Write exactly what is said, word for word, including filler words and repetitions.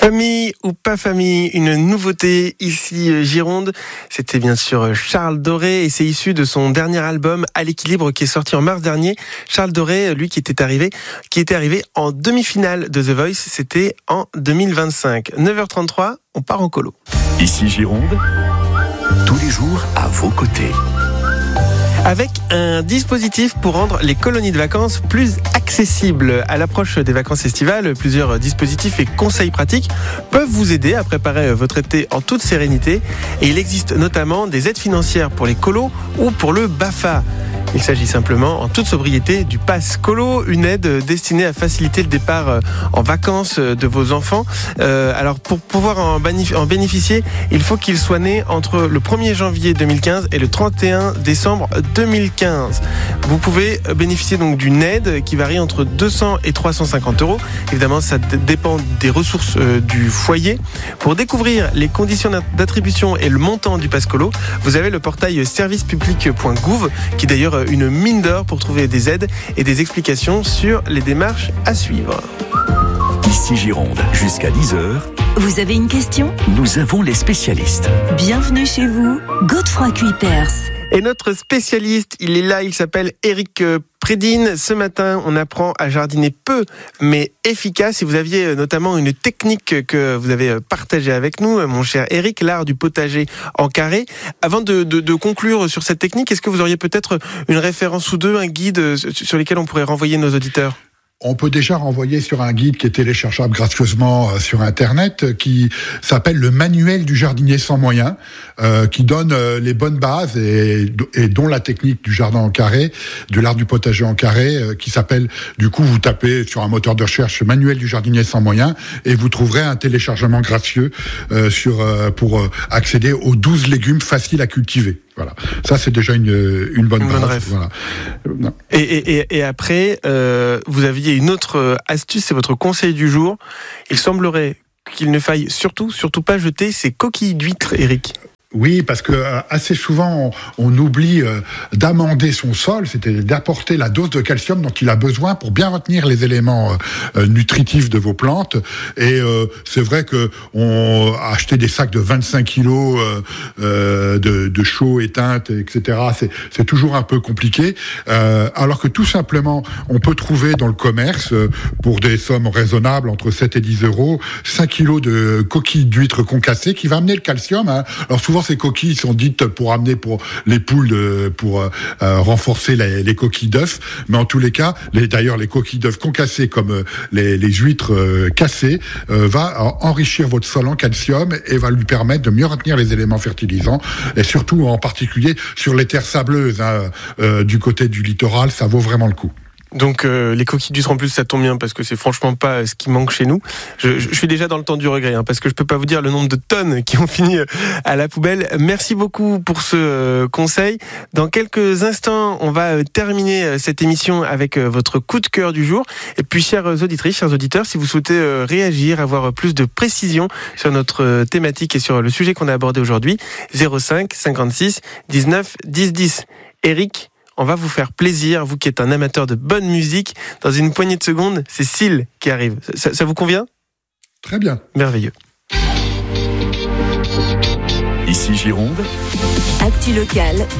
Famille ou pas famille, une nouveauté ici Gironde, c'était bien sûr Charles Doré et c'est issu de son dernier album À l'équilibre qui est sorti en mars dernier. Charles Doré, lui qui était arrivé, qui était arrivé en demi-finale de The Voice, c'était en deux mille vingt-cinq. neuf heures trente-trois, on part en colo. Ici Gironde, tous les jours à vos côtés. Avec un dispositif pour rendre les colonies de vacances plus accessibles. À l'approche des vacances estivales, plusieurs dispositifs et conseils pratiques peuvent vous aider à préparer votre été en toute sérénité. Et il existe notamment des aides financières pour les colos ou pour le B A F A. Il s'agit simplement, en toute sobriété, du pass colo, une aide destinée à faciliter le départ en vacances de vos enfants. Euh, alors, pour pouvoir en bénéficier, il faut qu'ils soient nés entre le premier janvier deux mille quinze et le trente et un décembre deux mille quinze. Vous pouvez bénéficier donc d'une aide qui varie entre deux cents et trois cent cinquante euros. Évidemment, ça d- dépend des ressources euh, du foyer. Pour découvrir les conditions d'attribution et le montant du pass colo, vous avez le portail service public point gouv, qui est d'ailleurs une mine d'or pour trouver des aides et des explications sur les démarches à suivre. Ici Gironde, jusqu'à dix heures. Vous avez une question ? Nous avons les spécialistes. Bienvenue chez vous, Godefroy Cuypers. Et notre spécialiste, il est là, il s'appelle Eric Prédine. Ce matin, on apprend à jardiner peu, mais efficace. Et vous aviez notamment une technique que vous avez partagée avec nous, mon cher Eric, l'art du potager en carré. Avant de, de, de conclure sur cette technique, est-ce que vous auriez peut-être une référence ou deux, un guide sur lesquels on pourrait renvoyer nos auditeurs ? On peut déjà renvoyer sur un guide qui est téléchargeable gracieusement sur Internet, qui s'appelle le Manuel du jardinier sans moyens, euh, qui donne les bonnes bases et, et dont la technique du jardin en carré, de l'art du potager en carré, euh, qui s'appelle, du coup, vous tapez sur un moteur de recherche Manuel du jardinier sans moyens et vous trouverez un téléchargement gracieux euh, sur euh, pour euh, accéder aux douze légumes faciles à cultiver. Voilà, ça c'est déjà une, une bonne une base. Bonne ref. Voilà. Et, et, et après, euh, vous aviez une autre astuce, c'est votre conseil du jour. Il semblerait qu'il ne faille surtout, surtout pas jeter ces coquilles d'huîtres, Eric. Oui, parce que euh, assez souvent on, on oublie euh, d'amender son sol, c'est-à-dire d'apporter la dose de calcium dont il a besoin pour bien retenir les éléments euh, nutritifs de vos plantes. Et euh, c'est vrai que on acheter des sacs de vingt-cinq kilos euh, euh, de, de chaux éteintes, et cetera. C'est, c'est toujours un peu compliqué. Euh, alors que tout simplement, on peut trouver dans le commerce euh, pour des sommes raisonnables entre sept et dix euros, cinq kilos de coquilles d'huîtres concassées qui va amener le calcium. Hein. Alors souvent ces coquilles sont dites pour amener pour les poules, de, pour euh, renforcer les, les coquilles d'œufs. Mais en tous les cas, les, d'ailleurs, les coquilles d'œufs concassées comme euh, les, les huîtres euh, cassées euh, va enrichir votre sol en calcium et va lui permettre de mieux retenir les éléments fertilisants. Et surtout, en particulier, sur les terres sableuses hein, euh, du côté du littoral, ça vaut vraiment le coup. Donc euh, les coquilles d'huîtres en plus ça tombe bien parce que c'est franchement pas ce qui manque chez nous. Je, je suis déjà dans le temps du regret hein, parce que je peux pas vous dire le nombre de tonnes qui ont fini à la poubelle. Merci beaucoup pour ce euh, conseil. Dans quelques instants, on va euh, terminer euh, cette émission avec euh, votre coup de cœur du jour. Et puis chères auditrices, chers auditeurs, si vous souhaitez euh, réagir, avoir plus de précision sur notre euh, thématique et sur le sujet qu'on a abordé aujourd'hui, zéro cinq cinquante-six dix-neuf dix dix. Eric, on va vous faire plaisir, vous qui êtes un amateur de bonne musique. Dans une poignée de secondes, c'est Syl qui arrive. Ça, ça vous convient ? Très bien. Merveilleux. Ici Gironde. Actu locale,